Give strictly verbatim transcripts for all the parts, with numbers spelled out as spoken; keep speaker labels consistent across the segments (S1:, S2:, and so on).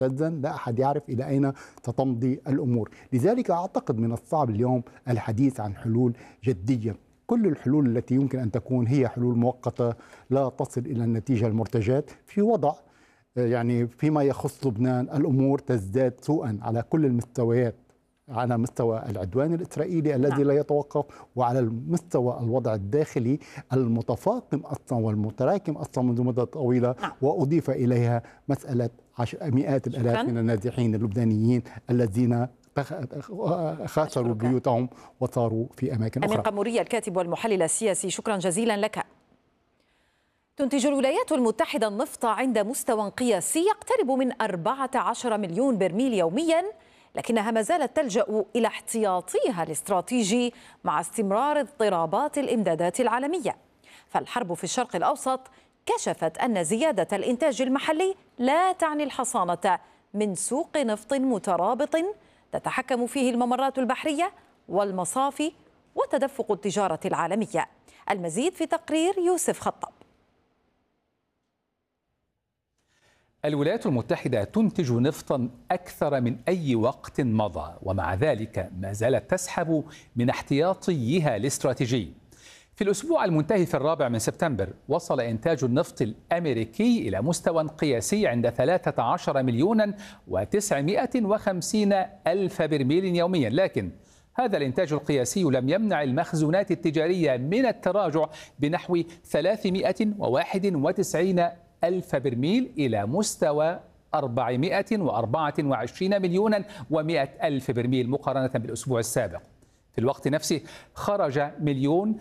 S1: لا أحد يعرف إلى أين ستمضي الأمور. لذلك أعتقد من الصعب اليوم الحديث عن حلول جدية. كل الحلول التي يمكن أن تكون هي حلول مؤقتة لا تصل إلى النتيجة المرتجاة. في وضع يعني فيما يخص لبنان الأمور تزداد سوءا على كل المستويات، على مستوى العدوان الإسرائيلي الذي نعم. لا يتوقف، وعلى المستوى الوضع الداخلي المتفاقم أصلا والمتراكم أصلا منذ مدة طويلة نعم. وأضيف إليها مسألة مئات الآلاف من النازحين اللبنانيين الذين خسروا بيوتهم وصاروا في أماكن أخرى.
S2: أمين قمورية الكاتب والمحلل السياسي، شكرا جزيلا لك. تنتج الولايات المتحدة النفط عند مستوى قياسي يقترب من أربعة عشر مليون برميل يوميا، لكنها ما زالت تلجأ إلى احتياطيها الاستراتيجي مع استمرار اضطرابات الإمدادات العالمية. فالحرب في الشرق الأوسط كشفت أن زيادة الإنتاج المحلي لا تعني الحصانة من سوق نفط مترابط تتحكم فيه الممرات البحرية والمصافي وتدفق التجارة العالمية. المزيد في تقرير يوسف خطاب.
S3: الولايات المتحدة تنتج نفطا أكثر من أي وقت مضى، ومع ذلك ما زالت تسحب من احتياطيها الاستراتيجي. في الأسبوع المنتهي في الرابع من سبتمبر وصل إنتاج النفط الأمريكي إلى مستوى قياسي عند ثلاثة عشر مليون وتسعمائة وخمسين ألف برميل يوميا، لكن هذا الإنتاج القياسي لم يمنع المخزونات التجارية من التراجع بنحو ثلاثمائة وواحد وتسعين ألف برميل إلى مستوى أربعمائة وأربعة وعشرين مليون ومائة ألف برميل مقارنة بالأسبوع السابق. في الوقت نفسه خرج مليون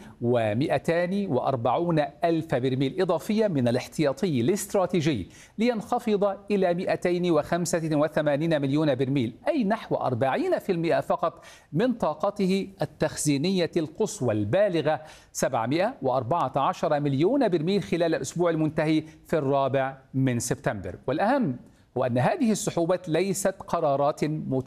S3: ومئتان وأربعون ألف برميل إضافية من الاحتياطي الاستراتيجي لينخفض إلى مئتين وخمسة وثمانين مليون برميل، أي نحو أربعين بالمئة فقط من طاقته التخزينية القصوى البالغة سبعمائة وأربعة عشر مليون برميل خلال الأسبوع المنتهي في الرابع من سبتمبر. والأهم هو أن هذه السحوبات ليست قرارات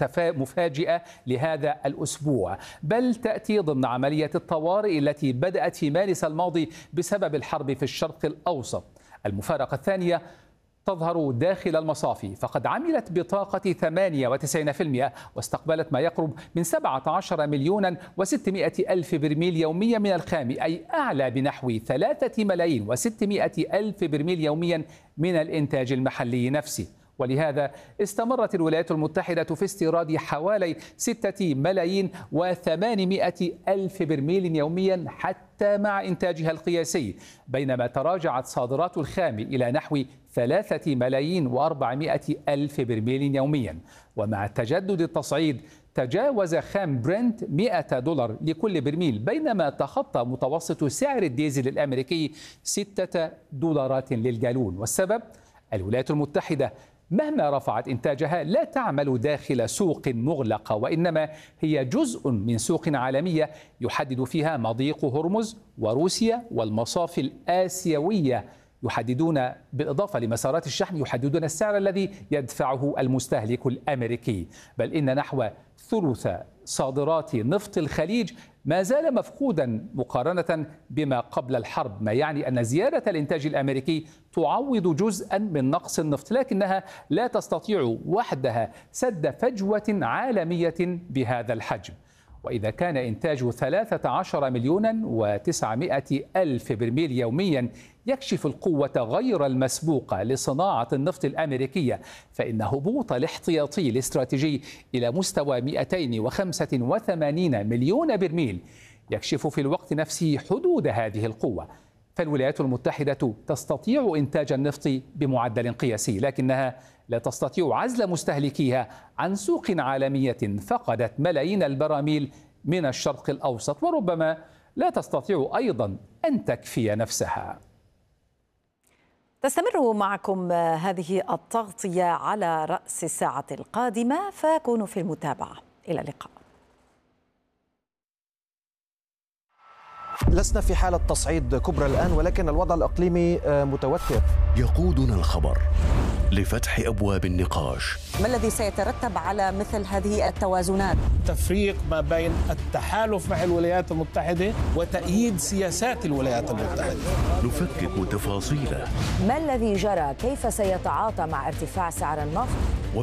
S3: مفاجئة لهذا الأسبوع، بل تأتي ضمن عملية الطوارئ التي بدأت في مارس الماضي بسبب الحرب في الشرق الأوسط. المفارقة الثانية تظهر داخل المصافي، فقد عملت بطاقة ثمانية وتسعين بالمئة واستقبلت ما يقرب من سبعة عشر مليون وستمائة ألف برميل يوميا من الخام، أي أعلى بنحو ثلاثة ملايين وستمائة ألف برميل يوميا من الإنتاج المحلي نفسه. ولهذا استمرت الولايات المتحدة في استيراد حوالي ستة ملايين وثمانمائة ألف برميل يوميا حتى مع إنتاجها القياسي، بينما تراجعت صادرات الخام إلى نحو ثلاثة ملايين وأربعمائة ألف برميل يوميا. ومع تجدد التصعيد تجاوز خام برنت مئة دولار لكل برميل، بينما تخطى متوسط سعر الديزل الأمريكي ستة دولارات للجالون. والسبب الولايات المتحدة مهما رفعت إنتاجها لا تعمل داخل سوق مغلقة، وإنما هي جزء من سوق عالمية يحدد فيها مضيق هرمز وروسيا والمصافي الآسيوية، يحددون بالإضافة لمسارات الشحن يحددون السعر الذي يدفعه المستهلك الأمريكي. بل إن نحو ثلث صادرات نفط الخليج ما زال مفقودا مقارنة بما قبل الحرب، ما يعني أن زيادة الإنتاج الأمريكي تعوض جزءا من نقص النفط، لكنها لا تستطيع وحدها سد فجوة عالمية بهذا الحجم. وإذا كان إنتاج ثلاثة عشر مليون وتسعمائة ألف برميل يوميا يكشف القوة غير المسبوقة لصناعة النفط الأمريكية، فإن هبوط الاحتياطي الاستراتيجي إلى مستوى مئتين وخمسة وثمانين مليون برميل يكشف في الوقت نفسه حدود هذه القوة. فالولايات المتحدة تستطيع إنتاج النفط بمعدل قياسي، لكنها لا تستطيع عزل مستهلكيها عن سوق عالمية فقدت ملايين البراميل من الشرق الأوسط، وربما لا تستطيع أيضا أن تكفي نفسها.
S2: تستمر معكم هذه التغطية على رأس الساعة القادمة، فكونوا في المتابعة. إلى اللقاء.
S4: لسنا في حالة تصعيد كبرى الآن، ولكن الوضع الإقليمي متوتر.
S5: يقودنا الخبر لفتح أبواب النقاش.
S6: ما الذي سيترتب على مثل هذه التوازنات؟
S7: تفريق ما بين التحالف مع الولايات المتحدة وتأييد سياسات الولايات المتحدة.
S5: نفكك تفاصيله.
S8: ما الذي جرى؟ كيف سيتعاطى مع ارتفاع سعر النفط؟